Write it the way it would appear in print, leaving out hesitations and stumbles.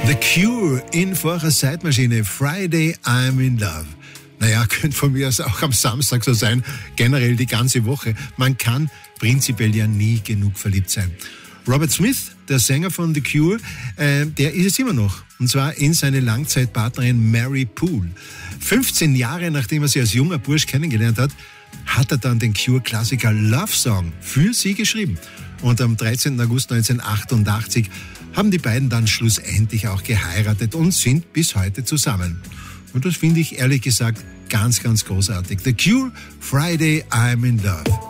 The Cure in vorher Zeitmaschine. Friday, I'm in love. Naja, könnte von mir aus auch am Samstag so sein, generell die ganze Woche. Man kann prinzipiell ja nie genug verliebt sein. Robert Smith, der Sänger von The Cure, der ist es immer noch. Und zwar in seine Langzeitpartnerin Mary Poole. 15 Jahre nachdem er sie als junger Bursch kennengelernt hat, hat er dann den Cure-Klassiker Love Song für sie geschrieben. Und am 13. August 1988 haben die beiden dann schlussendlich auch geheiratet und sind bis heute zusammen. Und das finde ich ehrlich gesagt ganz, ganz großartig. The Cure, Friday, I'm in love.